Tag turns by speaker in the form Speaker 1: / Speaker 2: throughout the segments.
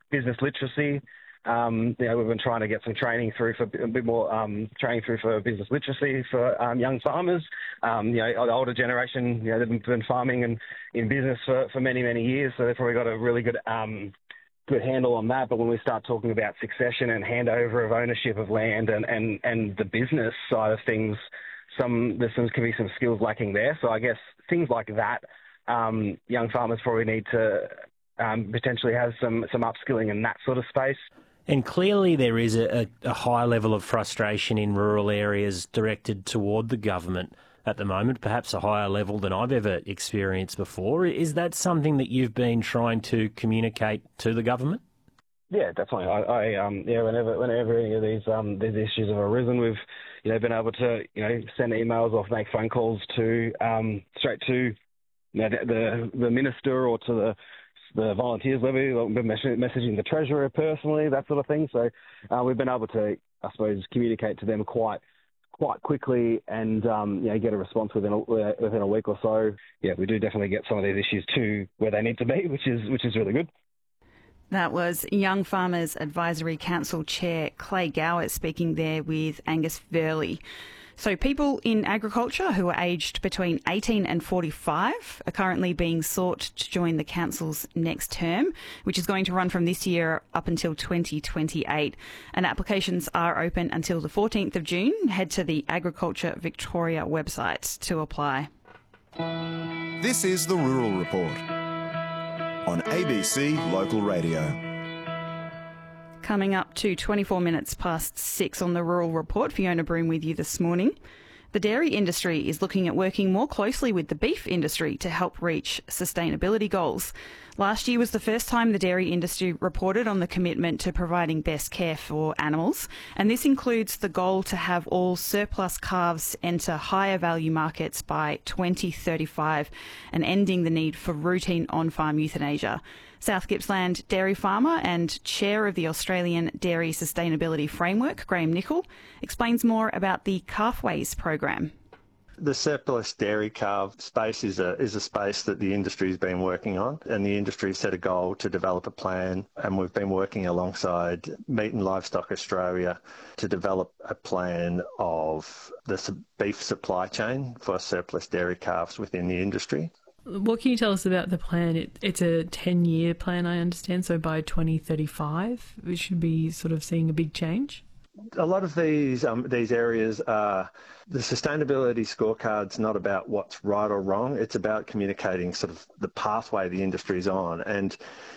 Speaker 1: business literacy. We've been trying to get some training through for a bit more training through for business literacy for young farmers. The older generation, they've been farming and in business for many, many years, so they've probably got a really good handle on that. But when we start talking about succession and handover of ownership of land and the business side of things, can be some skills lacking there. So I guess things like that, young farmers probably need to potentially have some upskilling in that sort of space.
Speaker 2: And clearly there is a high level of frustration in rural areas directed toward the government at the moment, perhaps a higher level than I've ever experienced before. Is that something that you've been trying to communicate to the government?
Speaker 1: Yeah, definitely. Whenever any of these issues have arisen, we've been able to send emails or make phone calls to straight to the minister or to the volunteers levy, messaging the treasurer personally, that sort of thing. So we've been able to, I suppose, communicate to them quite quickly and get a response within a week or so. Yeah, we do definitely get some of these issues to where they need to be, which is really good.
Speaker 3: That was Young Farmers Advisory Council Chair Clay Gowett speaking there with Angus Verley. So people in agriculture who are aged between 18 and 45 are currently being sought to join the council's next term, which is going to run from this year up until 2028. And applications are open until the 14th of June. Head to the Agriculture Victoria website to apply.
Speaker 4: This is the Rural Report on ABC Local Radio.
Speaker 3: Coming up to 24 minutes past 6 on the Rural Report, Fiona Broom with you this morning. The dairy industry is looking at working more closely with the beef industry to help reach sustainability goals. Last year was the first time the dairy industry reported on the commitment to providing best care for animals, and this includes the goal to have all surplus calves enter higher value markets by 2035 and ending the need for routine on-farm euthanasia. South Gippsland dairy farmer and chair of the Australian Dairy Sustainability Framework, Graham Nicol, explains more about the Calfways program.
Speaker 5: The surplus dairy calf space is a space that the industry has been working on, and the industry set a goal to develop a plan, and we've been working alongside Meat and Livestock Australia to develop a plan of the beef supply chain for surplus dairy calves within the industry.
Speaker 6: What can you tell us about the plan? It's a 10-year plan, I understand, so by 2035 we should be sort of seeing a big change?
Speaker 5: A lot of these areas are the sustainability scorecard's not about what's right or wrong. It's about communicating sort of the pathway the industry's on, and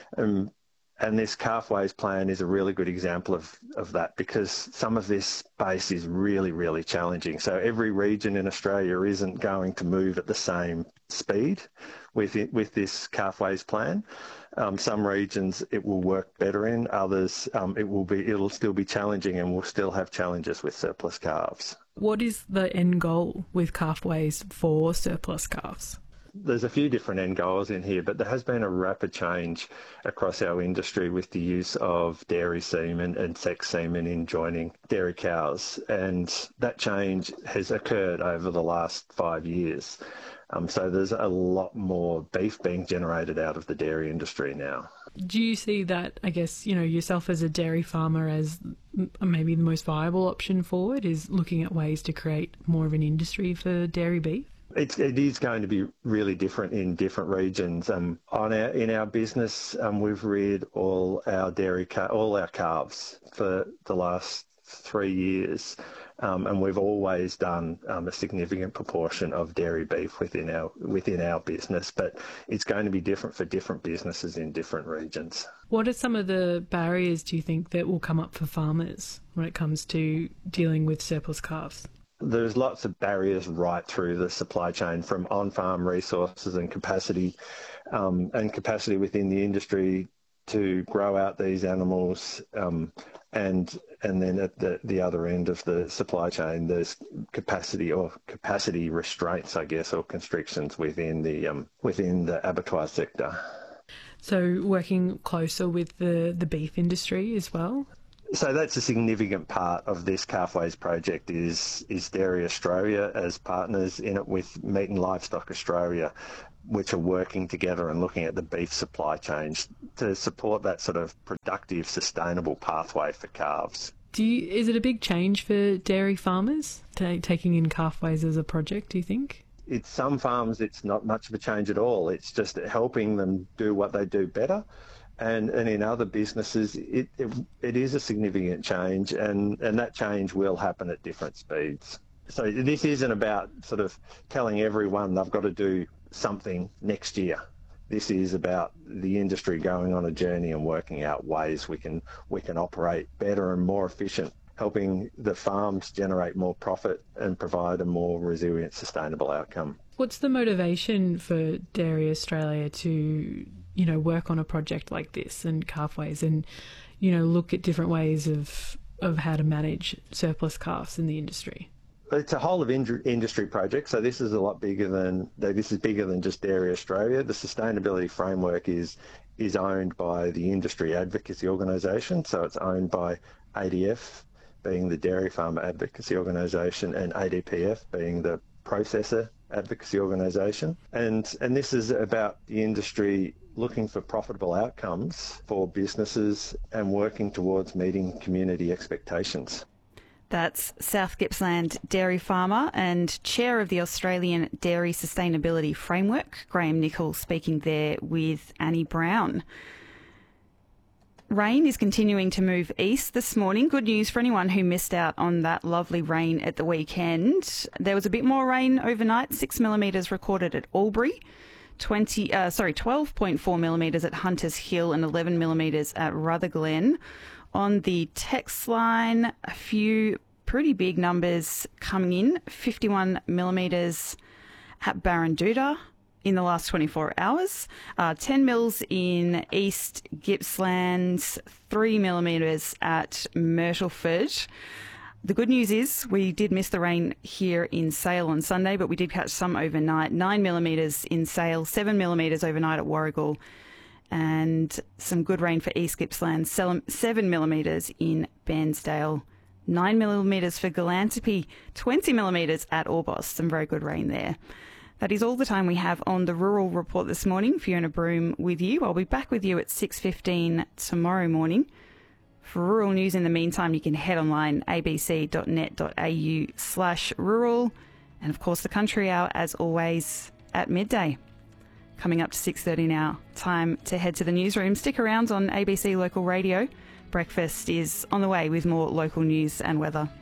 Speaker 5: this Calfways plan is a really good example of that, because some of this space is really, really challenging. So every region in Australia isn't going to move at the same speed with this Calfways plan. Some regions it will work better in, others it'll still be challenging, and we'll still have challenges with surplus calves.
Speaker 6: What is the end goal with Calfways for surplus calves?
Speaker 5: There's a few different end goals in here, but there has been a rapid change across our industry with the use of dairy semen and sex semen in joining dairy cows, and that change has occurred over the last 5 years. So there's a lot more beef being generated out of the dairy industry now.
Speaker 6: Do you see that, I guess, yourself as a dairy farmer as maybe the most viable option forward is looking at ways to create more of an industry for dairy beef?
Speaker 5: It is going to be really different in different regions. In our business, we've reared all our calves for the last 3 years, and we've always done a significant proportion of dairy beef within our business. But it's going to be different for different businesses in different regions.
Speaker 6: What are some of the barriers, do you think, that will come up for farmers when it comes to dealing with surplus calves?
Speaker 5: There's lots of barriers right through the supply chain, from on-farm resources and capacity within the industry to grow out these animals, and then at the other end of the supply chain, there's capacity restraints, I guess, or constrictions within the abattoir sector.
Speaker 6: So working closer with the beef industry as well?
Speaker 5: So that's a significant part of this Calfways project is Dairy Australia as partners in it with Meat and Livestock Australia, which are working together and looking at the beef supply chain to support that sort of productive, sustainable pathway for calves.
Speaker 6: Is it a big change for dairy farmers taking in Calfways as a project, do you think?
Speaker 5: It's some farms, it's not much of a change at all. It's just helping them do what they do better. And in other businesses, it is a significant change, and that change will happen at different speeds. So this isn't about sort of telling everyone they've got to do something next year. This is about the industry going on a journey and working out ways we can operate better and more efficient, helping the farms generate more profit and provide a more resilient, sustainable outcome.
Speaker 6: What's the motivation for Dairy Australia to, work on a project like this and Calfways and, look at different ways of how to manage surplus calves in the industry?
Speaker 5: It's a whole of industry project, so this is a lot bigger than just Dairy Australia. The sustainability framework is owned by the Industry Advocacy Organisation, so it's owned by ADF, being the Dairy Farmer Advocacy Organisation, and ADPF, being the Processor Advocacy Organisation. And this is about the industry looking for profitable outcomes for businesses and working towards meeting community expectations.
Speaker 3: That's South Gippsland dairy farmer and chair of the Australian Dairy Sustainability Framework, Graham Nicol, speaking there with Annie Brown. Rain is continuing to move east this morning. Good news for anyone who missed out on that lovely rain at the weekend. There was a bit more rain overnight, 6 millimetres recorded at Albury, 12.4 millimetres at Hunters Hill and 11 millimetres at Rutherglen. On the text line, a few pretty big numbers coming in. 51 millimetres at Barranduda in the last 24 hours. 10 mils in East Gippsland. 3 millimetres at Myrtleford. The good news is we did miss the rain here in Sale on Sunday, but we did catch some overnight. 9 millimetres in Sale, 7 millimetres overnight at Warragul. And some good rain for East Gippsland, 7 millimetres in Bairnsdale, 9 millimetres for Galantapee, 20 millimetres at Orbost. Some very good rain there. That is all the time we have on the Rural Report this morning. Fiona Broome with you. I'll be back with you at 6:15 tomorrow morning. For rural news in the meantime, you can head online, abc.net.au/rural. And of course, the Country Hour, as always, at midday. Coming up to 6:30 now. Time to head to the newsroom. Stick around on ABC Local Radio. Breakfast is on the way with more local news and weather.